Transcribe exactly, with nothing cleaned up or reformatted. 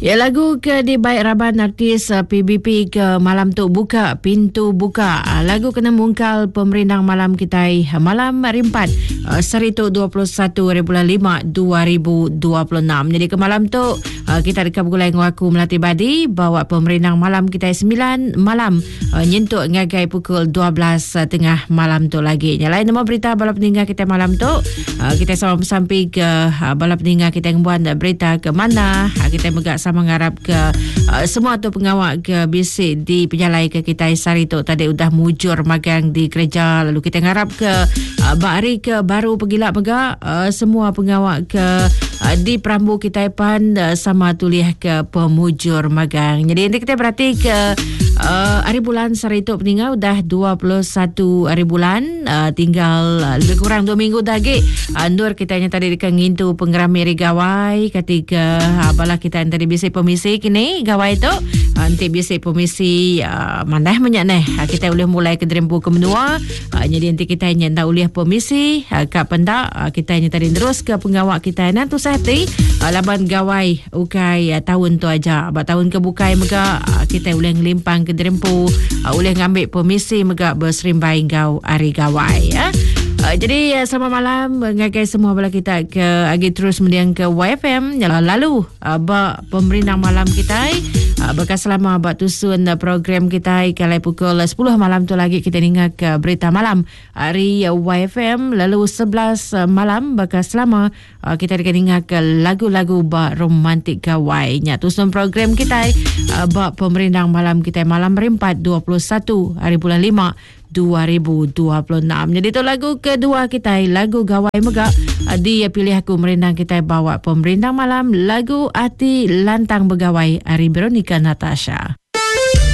Ya, lagu ke di Baik Raban artis uh, P B P ke malam tu buka pintu buka. Uh, lagu kena mungkal pemerintah malam kita uh, malam rimpat uh, Serituk dua puluh satu bulan lima dua ribu dua puluh enam. Jadi ke malam tu uh, kita dekat bergulai dengan aku Melati Badi bawa pemerintah malam kita sembilan malam uh, nyentuk ngagai pukul dua belas uh, tengah malam tu lagi. Nyalain nama berita bala peninggal kita malam tu. Uh, kita sama sampai ke uh, bala peninggal kita yang buat uh, berita ke mana. Uh, kita megak sama mengharap ke uh, semua tu pengawal ke bisik di penjalai ke kita sari tu tadi udah mujur magang di gereja, lalu kita mengharap ke uh, bakri ke baru pergilah megak uh, semua pengawal ke uh, di perambu kita pan uh, sama tuliah ke pemujur magang. Jadi nanti kita berarti ke uh, hari bulan sari tu peninggal udah dua puluh satu hari bulan, uh, tinggal uh, lebih kurang dua minggu lagi. Uh, Nur kita yang tadi dekat ngintu penggerami rigawai ketika uh, bala kita yang tadi bisik pemisi kini gawai tu nanti bisik pemisi uh, mandah banyak neh uh, kita boleh mulai ke drempu ke menua uh, jadi nanti kita hanya tak boleh pemisi uh, kat pendak uh, kita hanya tadi terus ke pengawak kita nanti sehati uh, laban gawai ukai uh, tahun tu aja abad tahun ke bukai mega uh, kita boleh ngelimpang ke drempu uh, boleh ngambil pemisi mega berserimbai gau hari gawai ya. Uh, jadi uh, selamat malam ngagai semua bala kita ke agi terus mendiang ke Y F M. Lalu uh, bak pemerintah malam kita uh, bekas selama bak tusun uh, program kita kalau pukul sepuluh malam tu lagi kita ingat ke berita malam hari uh, Y F M. Lalu sebelas uh, malam bekas selama uh, kita akan ingat ke lagu-lagu bak romantik gawai nya tusun program kita uh, bak pemerintah malam kita malam rimpat dua puluh satu hari bulan lima dua ribu dua puluh enam. Jadi itu lagu kedua kita, lagu Gawai Megak. Dia pilih aku merindang kita bawa pemerintah malam lagu Hati Lantang Begawai Ari Veronica Natasha.